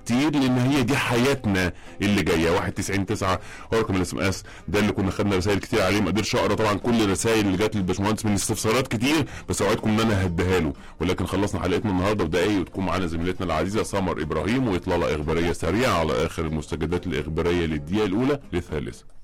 كتير، لان هي دي حياتنا اللي جايه. 199 هو رقم الاس ام اس ده اللي كنا خدنا رسائل كتير عليه، ما قدرش اقرا طبعا كل الرسائل اللي جت للباشمهندس من استفسارات كتير، بس اوعدكم ان انا هديها له. ولكن خلصنا حلقتنا النهارده بدقايق، وتكون معانا زميلتنا العزيزه سمر ابراهيم، واطلاله اخباريه سريعه على اخر المستجدات الاخباريه للدقيقه الاولى للثالثه.